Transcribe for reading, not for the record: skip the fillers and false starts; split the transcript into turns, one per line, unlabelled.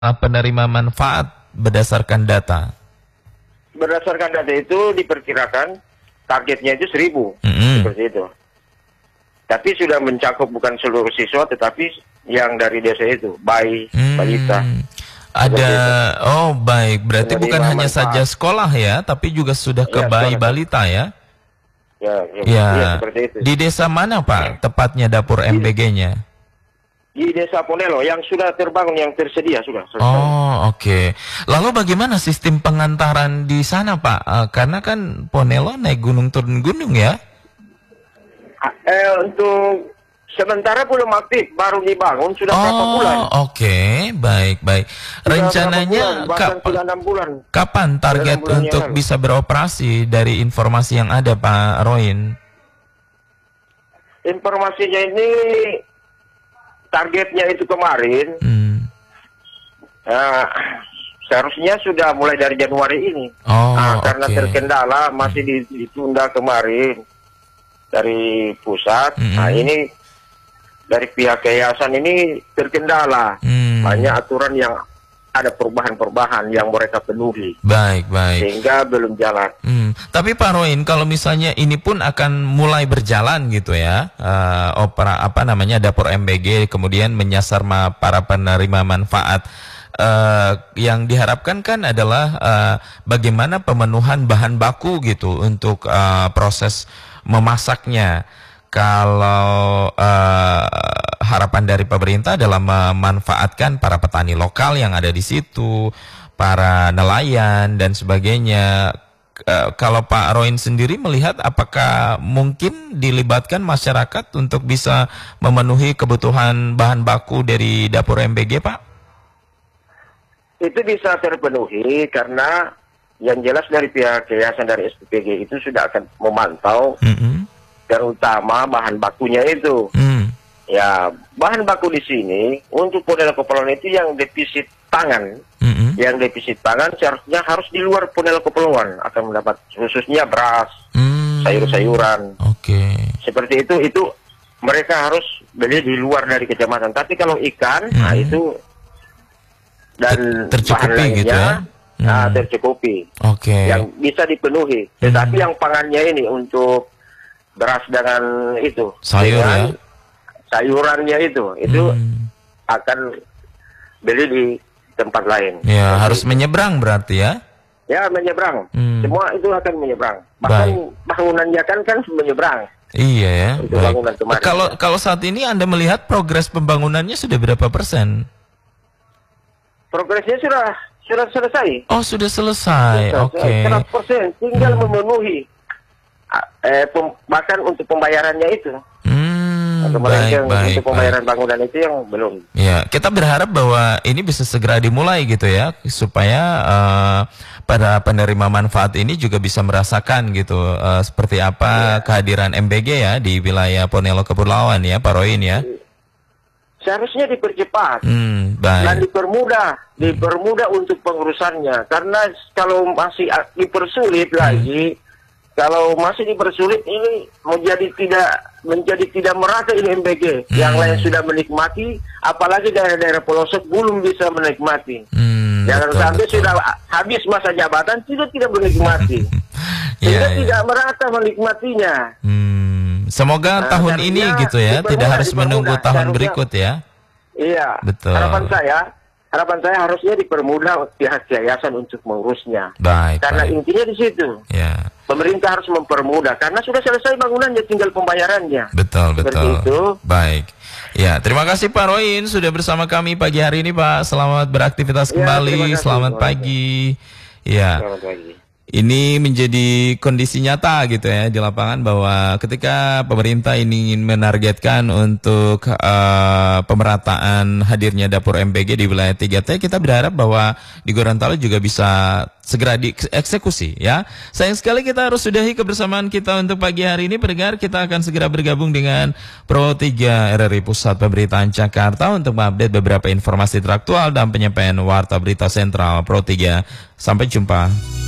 penerima manfaat berdasarkan data?
Berdasarkan data itu diperkirakan targetnya itu 1.000, seperti itu. Tapi sudah mencakup bukan seluruh siswa, tetapi yang dari desa itu, bayi, balita.
Ada, oh baik, berarti
Penerima
bukan hanya
manfaat.
saja sekolah ya, tapi juga sudah ke
Iya,
bayi
sekolah.
balita ya?
Ya, seperti itu.
Di desa mana Pak, tepatnya dapur MBG-nya?
Di desa Ponelo yang sudah terbangun, yang tersedia sudah selesai.
Oh, oke. Lalu bagaimana sistem pengantaran di sana Pak? Karena kan Ponelo naik gunung turun gunung ya?
Untuk sementara belum aktif, baru dibangun sudah berapa bulan.
Oke, baik. Rencananya
bahkan sudah 6 bulan.
kapan target
Sudah 6 bulan yang
untuk
lalu.
bisa beroperasi dari informasi yang ada Pak Roin?
Informasinya ini targetnya itu kemarin. Seharusnya sudah mulai dari Januari ini. Karena terkendala masih ditunda kemarin dari pusat. Nah, ini dari pihak yayasan ini terkendala. Banyak aturan yang ada perubahan-perubahan yang mereka penuhi.
Baik.
Sehingga belum jalan.
Tapi Pak Roin, kalau misalnya ini pun akan mulai berjalan gitu ya, dapur MBG kemudian menyasar para penerima manfaat. Yang diharapkan kan adalah bagaimana pemenuhan bahan baku gitu untuk proses memasaknya. Kalau harapan dari pemerintah adalah memanfaatkan para petani lokal yang ada di situ, para nelayan dan sebagainya. Kalau Pak Roin sendiri melihat apakah mungkin dilibatkan masyarakat untuk bisa memenuhi kebutuhan bahan baku dari dapur MBG, Pak?
Itu bisa terpenuhi karena yang jelas dari pihak yayasan dari SPPG itu sudah akan memantau terutama bahan bakunya itu. Ya, bahan baku di sini untuk Ponelo Kepulauan itu yang defisit pangan. Yang defisit pangan seharusnya harus di luar Ponelo Kepulauan akan mendapat, khususnya beras, sayur-sayuran. Seperti itu mereka harus beli di luar dari kecamatan. Tapi kalau ikan, nah itu dan bahan lainnya
gitu ya?
Tercukupi. Yang bisa dipenuhi. Tetapi yang pangannya ini untuk beras dengan itu sayurannya itu akan beli di tempat lain.
Ya, harus menyeberang berarti ya?
Ya, menyeberang. Semua itu akan menyeberang. Bahkan bangunannya kan menyeberang.
Iya ya.
Bangunan kemarin.
Kalau saat ini Anda melihat progres pembangunannya sudah berapa persen?
Progresnya sudah selesai.
Oh, sudah selesai.
100%, tinggal memenuhi. Bahkan untuk pembayarannya itu. Untuk pembayaran bangunan itu yang belum.
Ya, kita berharap bahwa ini bisa segera dimulai gitu ya, supaya para penerima manfaat ini juga bisa merasakan gitu seperti apa kehadiran MBG ya di wilayah Ponelo Kepulauan ya, Pak Roin ya.
Seharusnya dipercepat dan dipermudah untuk pengurusannya, karena kalau masih dipersulit lagi, kalau masih dipersulit ini menjadi tidak merata ini MBG. Yang lain sudah menikmati, apalagi daerah-daerah pelosok belum bisa menikmati. Jangan sampai sudah habis masa jabatan tidak menikmati, sehingga tidak merata menikmatinya.
Semoga tahun ini gitu ya, tidak harus menunggu tahun berikut ya. Iya, betul.
Harapan saya harusnya dipermudah pihak yayasan untuk mengurusnya. Karena intinya di situ. Pemerintah harus mempermudah karena sudah selesai bangunannya, tinggal pembayarannya.
Betul.
Seperti itu.
Baik. Ya, terima kasih Pak Roin sudah bersama kami pagi hari ini, Pak. Selamat beraktivitas kembali. Selamat pagi. Ya.
Selamat pagi.
Ini menjadi kondisi nyata gitu ya di lapangan, bahwa ketika pemerintah ini ingin menargetkan untuk pemerataan hadirnya dapur MBG di wilayah 3T, kita berharap bahwa di Gorontalo juga bisa segera dieksekusi ya. Sayang sekali kita harus sudahi kebersamaan kita untuk pagi hari ini. Pendengar, kita akan segera bergabung dengan Pro 3 RRI Pusat Pemberitaan Jakarta untuk mengupdate beberapa informasi teraktual dan penyampaian warta berita sentral Pro 3. Sampai jumpa.